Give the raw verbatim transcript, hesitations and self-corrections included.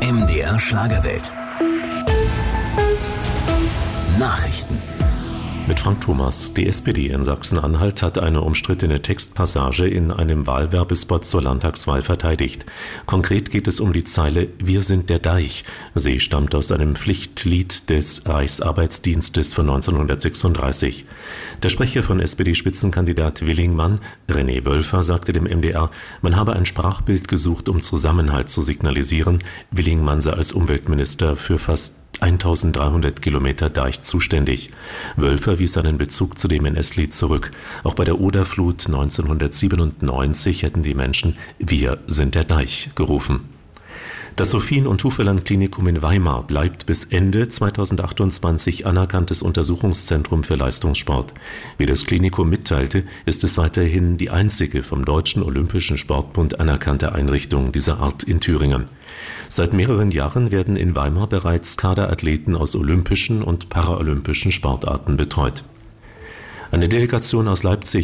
M D R Schlagerwelt. Nachrichten. Mit Frank Thomas. Die S P D in Sachsen-Anhalt hat eine umstrittene Textpassage in einem Wahlwerbespot zur Landtagswahl verteidigt. Konkret geht es um die Zeile „Wir sind der Deich". Sie stammt aus einem Pflichtlied des Reichsarbeitsdienstes von neunzehnhundertsechsunddreißig. Der Sprecher von S P D-Spitzenkandidat Willingmann, René Wölfer, sagte dem M D R, man habe ein Sprachbild gesucht, um Zusammenhalt zu signalisieren. Willingmann sei als Umweltminister für fast eintausenddreihundert Kilometer Deich zuständig. Wölfer wies seinen Bezug zu dem N S-Lied zurück. Auch bei der Oderflut neunzehnhundertsiebenundneunzig hätten die Menschen „Wir sind der Deich" gerufen. Das Sophien- und Hufeland-Klinikum in Weimar bleibt bis Ende zweitausendachtundzwanzig anerkanntes Untersuchungszentrum für Leistungssport. Wie das Klinikum mitteilte, ist es weiterhin die einzige vom Deutschen Olympischen Sportbund anerkannte Einrichtung dieser Art in Thüringen. Seit mehreren Jahren werden in Weimar bereits Kaderathleten aus olympischen und paralympischen Sportarten betreut. Eine Delegation aus Leipzig